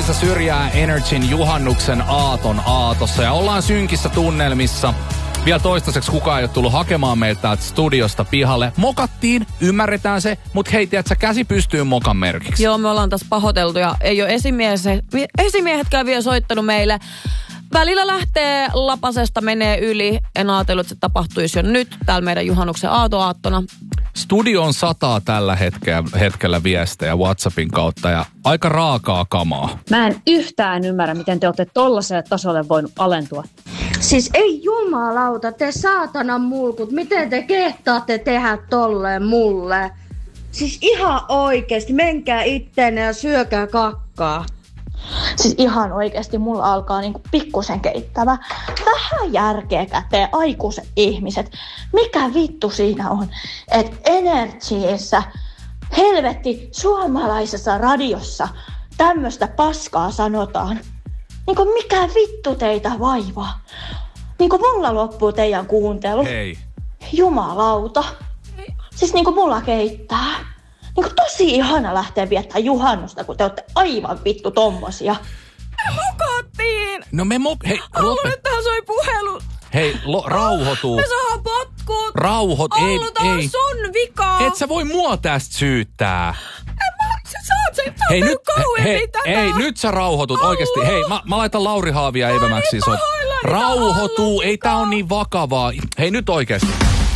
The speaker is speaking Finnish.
tässä syrjää Energyn juhannuksen aaton aatossa ja ollaan synkissä tunnelmissa. Vielä toistaiseksi kukaan ei ole tullut hakemaan meiltä täältä studiosta pihalle. Mokattiin, ymmärretään se, mutta hei, tiedätkö, käsi pystyy mokan merkiksi. Joo, me ollaan tässä pahoiteltu ja ei ole esimiehetkään vielä soittanut meille. Välillä lähtee lapasesta, menee yli. En ajatellut, että se tapahtuisi jo nyt täällä meidän juhannuksen aatoaattona. Studioon sataa tällä hetkellä viestejä WhatsAppin kautta ja aika raakaa kamaa. Mä en yhtään ymmärrä, miten te olette tollaiselle tasolle voinut alentua. Siis ei jumalauta, te saatanan mulkut, miten te kehtaatte tehdä tolleen mulle? Siis ihan oikeesti, menkää itteenne ja syökää kakkaa. Siis ihan oikeesti mulla alkaa niinku pikkusen keittävä. Vähän järkeä käteen, aikuiset ihmiset. Mikä vittu siinä on, että Energyssä, helvetti, suomalaisessa radiossa tämmöstä paskaa sanotaan. Niinku mikä vittu teitä vaivaa? Niinku mulla loppuu teidän kuuntelu. Hei. Jumalauta. Siis niinku mulla keittää. Niinku tosi ihana lähteä viettää juhannusta, kun te olette aivan vittu tommosia. Me mokattiin! No hei, Haluan, että tähän soi puhelu. Hei, rauhoituu. Me saadaan potkut. Ei. Sun vikaa. Et sä voi mua tästä syyttää. Sä saat Hei, nyt nyt sä rauhoitut oikeesti. Hei, mä laitan Lauri Haavia Evämäksiin. Rauhoituu, ei tää on niin vakavaa. Hei, nyt oikeesti.